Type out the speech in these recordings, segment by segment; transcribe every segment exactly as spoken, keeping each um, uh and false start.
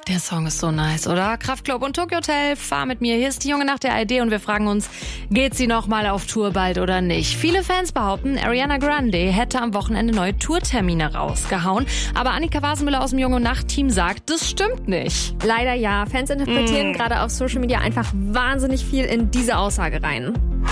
Der Song ist so nice, oder? Kraftklub und Tokyo Hotel, fahr mit mir. Hier ist die Junge nach der I D und wir fragen uns, geht sie noch mal auf Tour bald oder nicht? Viele Fans behaupten, Ariana Grande hätte am Wochenende neue Tourtermine rausgehauen. Aber Annika Wasenmüller aus dem Junge Nacht-Team sagt, das stimmt nicht. Leider ja. Fans interpretieren mm. gerade auf Social Media einfach wahnsinnig viel in diese Aussage rein.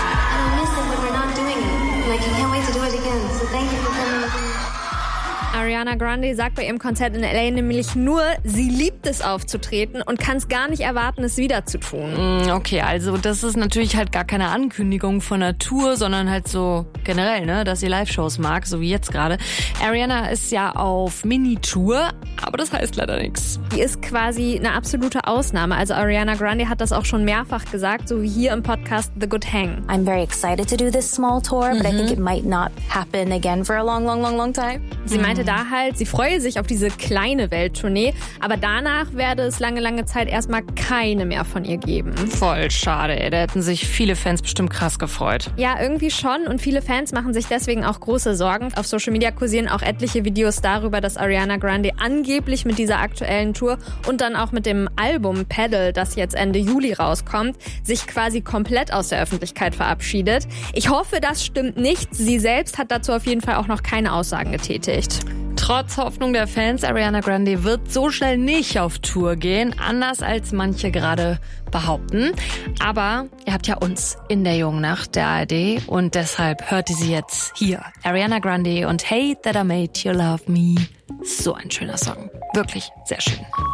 Ariana Grande sagt bei ihrem Konzert in L A nämlich nur, sie liebt es aufzutreten und kann es gar nicht erwarten, es wieder zu tun. Okay, also das ist natürlich halt gar keine Ankündigung von einer Tour, sondern halt so generell, ne, dass sie Live-Shows mag, so wie jetzt gerade. Ariana ist ja auf Mini-Tour, aber das heißt leider nichts. Die ist quasi eine absolute Ausnahme. Also Ariana Grande hat das auch schon mehrfach gesagt, so wie hier im Podcast The Good Hang. I'm very excited to do this small tour, but mhm. I think it might not happen again for a long, long, long, long time. Sie meinte da halt, sie freue sich auf diese kleine Welttournee, aber danach werde es lange, lange Zeit erstmal keine mehr von ihr geben. Voll schade, ey. Da hätten sich viele Fans bestimmt krass gefreut. Ja, irgendwie schon und viele Fans machen sich deswegen auch große Sorgen. Auf Social Media kursieren auch etliche Videos darüber, dass Ariana Grande angeblich mit dieser aktuellen Tour und dann auch mit dem Album Pedal, das jetzt Ende Juli rauskommt, sich quasi komplett aus der Öffentlichkeit verabschiedet. Ich hoffe, das stimmt nicht. Sie selbst hat dazu auf jeden Fall auch noch keine Aussagen getätigt. Trotz Hoffnung der Fans, Ariana Grande wird so schnell nicht auf Tour gehen, anders als manche gerade behaupten. Aber ihr habt ja uns in der Jungen Nacht der A R D und deshalb hört ihr sie jetzt hier. Ariana Grande und Hey That I Made You Love Me. So ein schöner Song. Wirklich sehr schön.